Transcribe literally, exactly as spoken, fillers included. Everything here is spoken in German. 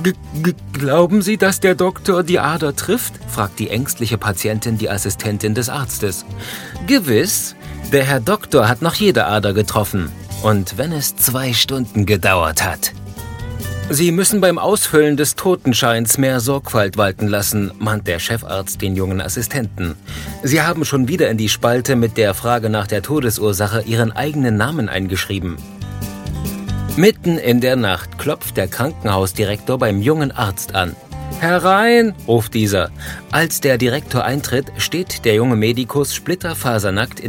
G g glauben Sie, dass der Doktor die Ader trifft?, fragt die ängstliche Patientin die Assistentin des Arztes. Gewiss, der Herr Doktor hat noch jede Ader getroffen. Und wenn es zwei Stunden gedauert hat. Sie müssen beim Ausfüllen des Totenscheins mehr Sorgfalt walten lassen, mahnt der Chefarzt den jungen Assistenten. Sie haben schon wieder in die Spalte mit der Frage nach der Todesursache Ihren eigenen Namen eingeschrieben. Mitten in der Nacht klopft der Krankenhausdirektor beim jungen Arzt an. »Herein«, ruft dieser. Als der Direktor eintritt, steht der junge Medikus splitterfasernackt in